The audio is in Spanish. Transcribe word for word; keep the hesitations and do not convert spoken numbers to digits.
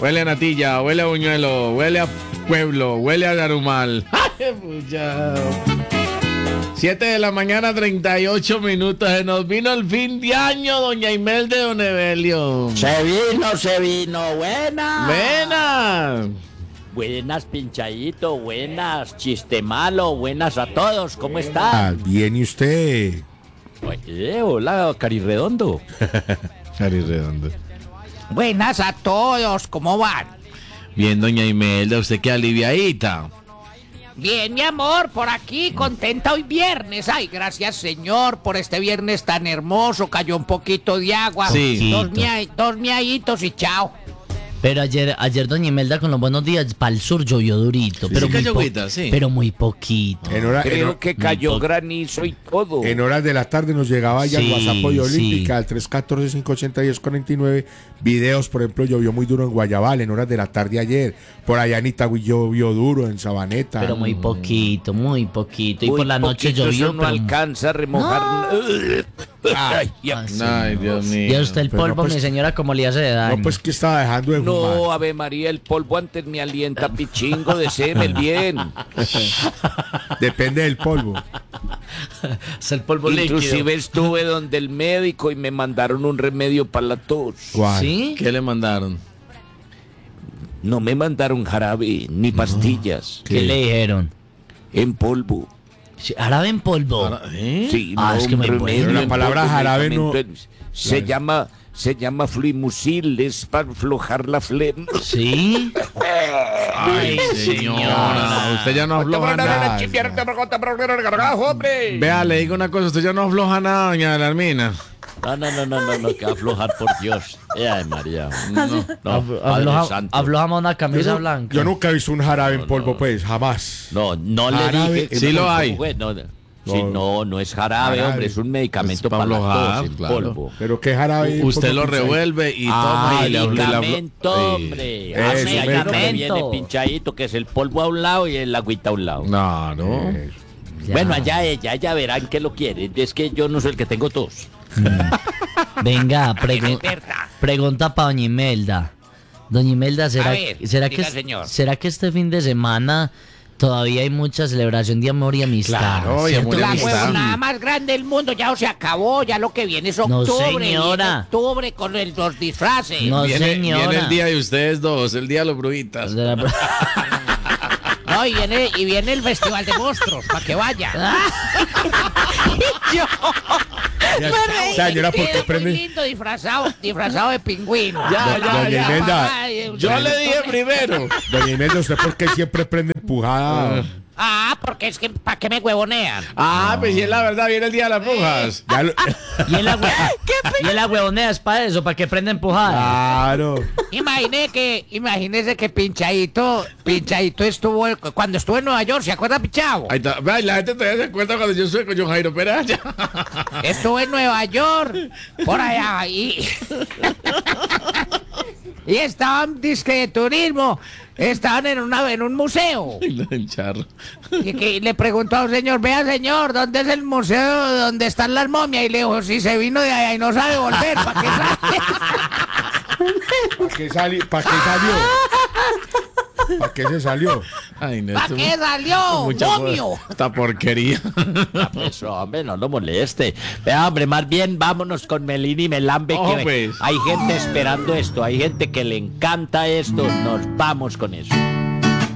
huele a natilla, huele a buñuelo, huele a pueblo, huele a garumal. ¡Ay, pucha! siete de la mañana, treinta y ocho minutos. Se nos vino el fin de año, doña Imelda de Don Evelio. Se vino, se vino. Buenas. Buenas. Buenas, Pinchadito. Buenas, chiste malo. Buenas a todos. ¿Cómo están? Bien, ¿y usted? Oye, hola, Carirredondo. Cari redondo. Buenas a todos, ¿cómo van? Bien, doña Imelda, usted qué aliviadita. Bien, mi amor, por aquí, contenta hoy viernes. Ay, gracias, Señor, por este viernes tan hermoso. Cayó un poquito de agua. Sí. Dos, mia- dos miaditos y chao. Pero ayer, ayer doña Imelda con los buenos días para el sur llovió durito, pero, Sí, muy cayó po- agüita, sí. pero muy poquito. En, hora- en Creo hor- que cayó po- granizo y todo. en horas de la tarde nos llegaba ya el Sí, WhatsApp de sí. Olímpica al tres uno cuatro, cinco ocho cero, uno cero cuatro nueve. Videos, por ejemplo, llovió muy duro en Guayabal en horas de la tarde ayer. Por allá en Itagüí llovió duro, en Sabaneta. Pero muy poquito, muy poquito. Y Muy por la noche poquito, llovió. eso no pero- alcanza a remojar. Ay, ya. Ah, sí. Ay, Dios mío. Y a usted el Pero polvo, no, pues- mi señora, como le hace de daño. No, pues que estaba dejando de fumar. No, Ave María, el polvo antes me alienta pichingo de el bien. Depende del polvo. Es el polvo Inclusive líquido. estuve donde el médico y me mandaron un remedio para la tos. ¿Cuál? ¿Sí? ¿Qué le mandaron? No me mandaron jarabe ni pastillas. ¿Qué le dijeron? En polvo. Sí, Jarabe en polvo. Ahora, ¿eh? Sí, Ah, no, es que un me remedio muero. Pero la en palabra polvo, jarabe no- medicamento, Se llama, se llama fluimucil, es para aflojar la flema. ¿Sí? Ay, señora. Usted ya no afloja nada. Vea, le digo una cosa. Usted ya no afloja nada, doña Alarmina. No, no, no, no, no, no, que aflojar por Dios. Ay, María. No, no, Aflo- Padre afloja- Santo. aflojamos una Yo, camisa no- blanca. yo nunca he visto un jarabe en polvo, pues, jamás. No, no le Jarabe, dije. sí lo hay. Bueno, sí, No. no, no es jarabe, Jarabe. hombre, es un medicamento Es pa' para la aflojar, tos, en claro. polvo. Pero qué jarabe. en Usted polvo lo pinchadito? revuelve y Ah, toma y le aflo- y le aflo- Medicamento, Sí. hombre. Eso, Así allá que medicamento. viene pinchadito, que es el polvo a un lado y el agüita a un lado. No, no. Eh, Ya. Bueno, allá ella, ya verán que lo quiere. Es que yo no soy el que tengo tos. Venga, pregu- Es verdad. pregunta para doña Imelda. Doña Imelda, ¿será, A ver, ¿será, que, diga, señor. ¿será que este fin de semana todavía hay mucha celebración de amor y amistad? Claro, y ¿cierto? amor y La amistad. huevonada más grande del mundo ya se acabó, ya lo que viene es No, octubre. señora. viene octubre con el- los disfraces. No, Viene, señora. viene el día de ustedes dos, el día de los brujitas. De la- No, y viene, y viene el festival de monstruos, para que vaya. Ya, señora, ¿por qué Muy prende? lindo disfrazado, disfrazado de pingüino. Ya, ya, Doña ya. Imelda. Ay, Yo le dije primero. Doña Imelda, ¿usted por qué siempre prende empujada? Ah, porque es que, ¿para qué me huevonean? Ah, pues si es la verdad, viene el día de las brujas. Ya lo- y en la, hue- y en la huevonea es para eso, para que prenda empujada. Claro. Imagine que, imagínese que Pinchadito, Pinchadito estuvo, cuando estuvo en Nueva York, ¿se acuerda, Pichado? Ahí está. Vea, y la gente todavía se acuerda cuando yo estuve con John Jairo Peraya. Estuvo en Nueva York, por allá, y... y estaban, disque de turismo, estaban en, una, en un museo. El charro. Y que le preguntó a un señor, vea señor, ¿dónde es el museo donde están las momias? Y le dijo, si se vino de allá y no sabe volver, ¿para qué sale? ¿Para qué, sali- ¿Para qué salió? ¿Para qué se salió? Ay, no, ¿Para esto- qué salió? mucha ¡Momio! Esta porquería. Ah, pues, hombre, no lo moleste. Vea, hombre, más bien vámonos con Melini y Melambe, Oh, que pues. hay gente esperando esto, hay gente que le encanta esto. Nos vamos con eso.